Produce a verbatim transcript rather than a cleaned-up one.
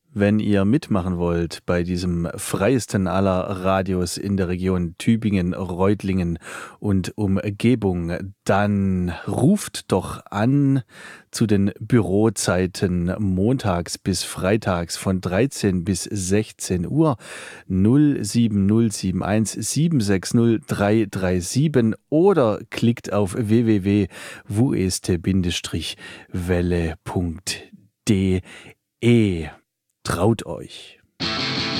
Wenn ihr mitmachen wollt bei diesem freiesten aller Radios in der Region Tübingen, Reutlingen und Umgebung, dann ruft doch an zu den Bürozeiten montags bis freitags von dreizehn bis sechzehn Uhr null sieben null sieben eins sieben sechs null drei drei sieben oder klickt auf w w w punkt w e s t welle punkt d e. Traut euch!